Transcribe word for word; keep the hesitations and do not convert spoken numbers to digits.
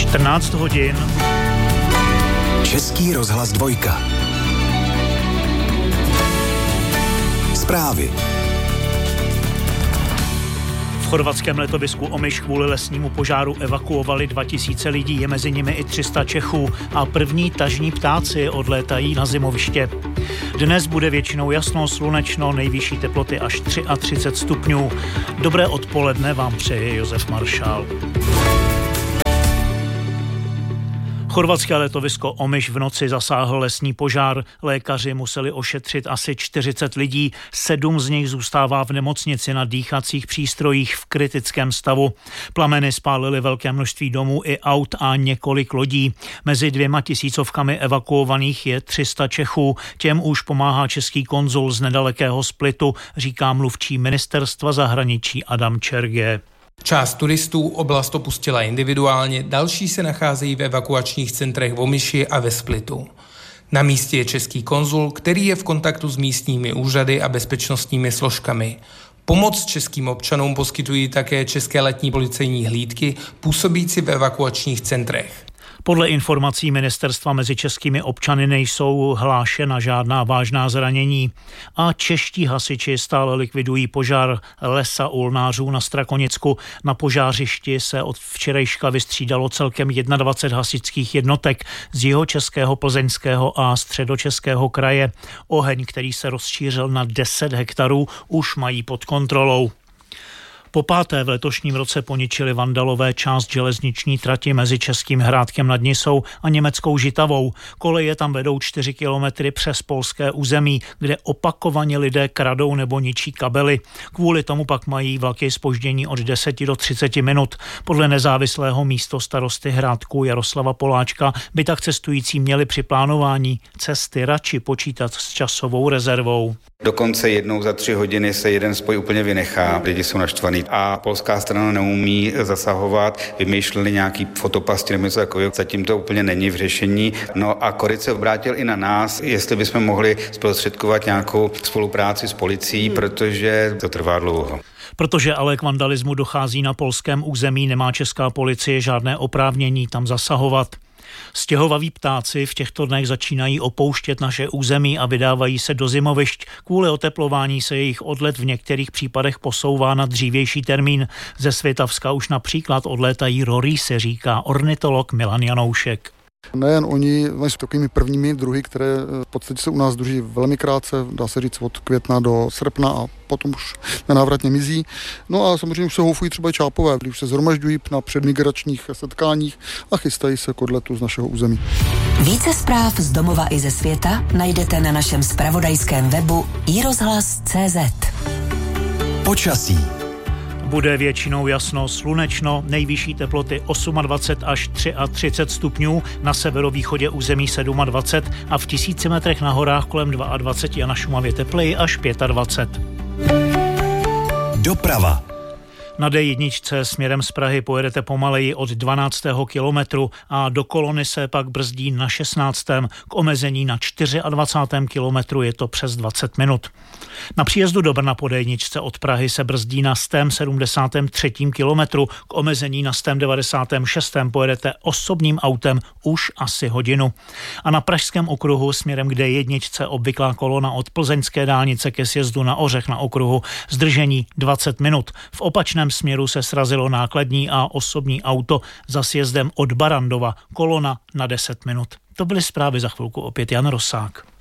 čtrnáct hodin. Český rozhlas dvojka. Zprávy. V chorvatském letovisku Omiš kvůli lesnímu požáru evakuovali dva tisíce lidí, je mezi nimi i tři sta Čechů a první tažní ptáci odlétají na zimoviště. Dnes bude většinou jasno, slunečno, nejvyšší teploty až třicet tři stupňů. Dobré odpoledne vám přeje Josef Maršál. Chorvatské letovisko Omiš v noci zasáhl lesní požár. Lékaři museli ošetřit asi čtyřicet lidí, sedm z nich zůstává v nemocnici na dýchacích přístrojích v kritickém stavu. Plameny spálily velké množství domů i aut a několik lodí. Mezi dvěma tisícovkami evakuovaných je tři sta Čechů. Těm už pomáhá český konzul z nedalekého Splitu, říká mluvčí ministerstva zahraničí Adam Čerge. Část turistů oblast opustila individuálně, další se nacházejí v evakuačních centrech v Omiši a ve Splitu. Na místě je český konzul, který je v kontaktu s místními úřady a bezpečnostními složkami. Pomoc českým občanům poskytují také české letní policejní hlídky, působící v evakuačních centrech. Podle informací ministerstva mezi českými občany nejsou hlášena žádná vážná zranění a čeští hasiči stále likvidují požár lesa ulnářů na Strakonicku. Na požářišti se od včerejška vystřídalo celkem dvacet jedna hasičských jednotek z jihočeského, plzeňského a středočeského kraje. Oheň, který se rozšířil na deset hektarů, už mají pod kontrolou. Po páté v letošním roce poničili vandalové část železniční trati mezi Českým Hrádkem nad Nisou a německou Žitavou. Koleje tam vedou čtyři kilometry přes polské území, kde opakovaně lidé kradou nebo ničí kabely. Kvůli tomu pak mají vlaky zpoždění od deseti do třiceti minut. Podle nezávislého místostarosty Hrádku Jaroslava Poláčka by tak cestující měli při plánování cesty radši počítat s časovou rezervou. Dokonce jednou za tři hodiny se jeden spoj úplně vynechá, lidi jsou naštvaný a polská strana neumí zasahovat, vymýšleli nějaký fotopasti nebo něco takového, zatím to úplně není v řešení. No a Koryt se obrátil i na nás, jestli bychom mohli zprostředkovat nějakou spolupráci s policií, protože to trvá dlouho. Protože ale k vandalismu dochází na polském území, nemá česká policie žádné oprávnění tam zasahovat. Stěhovaví ptáci v těchto dnech začínají opouštět naše území a vydávají se do zimovišť. Kvůli oteplování se jejich odlet v některých případech posouvá na dřívější termín. Ze Svitavska už například odlétají rorýsy, říká ornitolog Milan Janoušek. Nejen oni, oni jsou takovými prvními druhy, které v podstatě se u nás drží velmi krátce, dá se říct od května do srpna a potom už nenávratně mizí. No a samozřejmě už se houfují třeba čápové, když se zhromažďují na předmigračních setkáních a chystají se k odletu z našeho území. Více zpráv z domova i ze světa najdete na našem zpravodajském webu i rozhlas tečka cé zet. Počasí. Bude většinou jasno, slunečno, nejvyšší teploty dvacet osm až třicet tři stupňů, na severovýchodě území dvacet sedm a v tisíci metrech na horách kolem dvacet dva a na Šumavě tepleji až dvacet pět. Doprava. Na dé jedna směrem z Prahy pojedete pomaleji od dvanáctého kilometru a do kolony se pak brzdí na šestnáctém K omezení na dvacátém čtvrtém kilometru je to přes dvacet minut. Na příjezdu do Brna po dé jedna od Prahy se brzdí na sto sedmdesátém třetím kilometru. K omezení na sto devadesátém šestém pojedete osobním autem už asi hodinu. A na pražském okruhu směrem k dé jedna obvyklá kolona od plzeňské dálnice ke sjezdu na Ořech na okruhu zdržení dvacet minut. V opačném směru se srazilo nákladní a osobní auto za sjezdem od Barandova, kolona na deset minut. To byly zprávy, za chvilku opět Jan Rosák.